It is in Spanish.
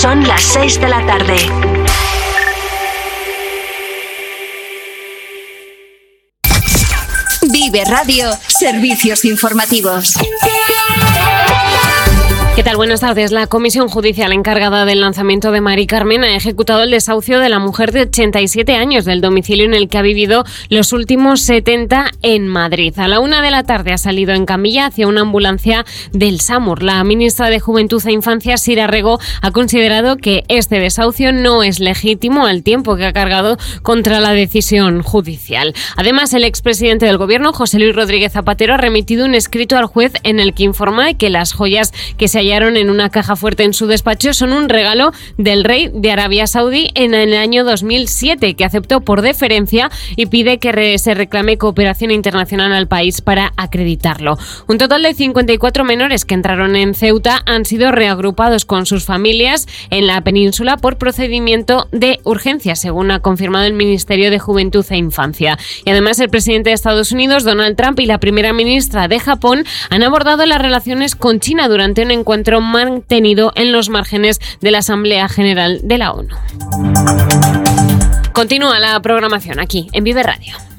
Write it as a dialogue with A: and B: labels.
A: Son las 6 de la tarde. Vive Radio, servicios informativos.
B: ¿Qué tal? Buenas tardes. La comisión judicial encargada del lanzamiento de Mari Carmen ha ejecutado el desahucio de la mujer de 87 años del domicilio en el que ha vivido los últimos 70 en Madrid. A la 1 de la tarde ha salido en camilla hacia una ambulancia del SAMUR. La ministra de Juventud e Infancia, Sira Rego, ha considerado que este desahucio no es legítimo al tiempo que ha cargado contra la decisión judicial. Además, el expresidente del Gobierno, José Luis Rodríguez Zapatero, ha remitido un escrito al juez en el que informa de que las joyas que se hallaron en una caja fuerte en su despacho son un regalo del rey de Arabia Saudí en el año 2007, que aceptó por deferencia y pide que se reclame cooperación internacional al país para acreditarlo. Un total de 54 menores que entraron en Ceuta han sido reagrupados con sus familias en la península por procedimiento de urgencia, según ha confirmado el Ministerio de Juventud e Infancia. Y además, el presidente de Estados Unidos, Donald Trump, y la primera ministra de Japón han abordado las relaciones con China durante un encuentro mantenido en los márgenes de la Asamblea General de la ONU. Continúa la programación aquí en Vive Radio.